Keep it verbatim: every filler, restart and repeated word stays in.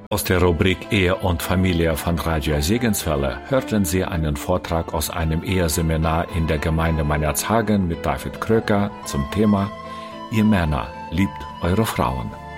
Aus der Rubrik Ehe und Familie von Radio Segenswelle hörten Sie einen Vortrag aus einem Eheseminar in der Gemeinde Meinerzhagen mit David Kröker zum Thema Ihr Männer, liebt eure Frauen.